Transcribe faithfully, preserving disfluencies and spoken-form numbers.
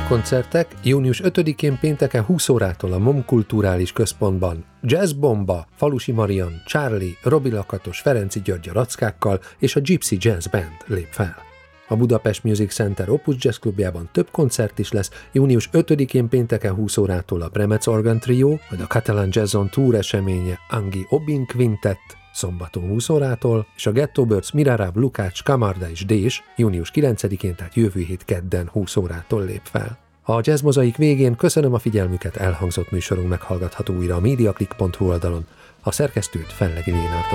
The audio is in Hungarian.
Koncertek június ötödikén pénteken húsz órától a MOM Kulturális Központban. Jazz Bomba, Falusi Marian, Charlie, Robi Lakatos, Ferenci György a Rackákkal és a Gypsy Jazz Band lép fel. A Budapest Music Center Opus Jazz Klubjában több koncert is lesz, június ötödikén pénteken húsz órától a Bremec Organ Trio, majd a Catalan Jazz on Tour eseménye Angi Obin Quintet, szombaton húsz órától, és a Ghetto Birds Mirarav, Lukács, Kamarda és Dés június kilencedikén, tehát jövő hét kedden húsz órától lép fel. A Jazz Mozaik végén köszönöm a figyelmüket, elhangzott műsorunk meghallgatható újra a mediaclick pont hu oldalon. A szerkesztőt Fellegi Lénártot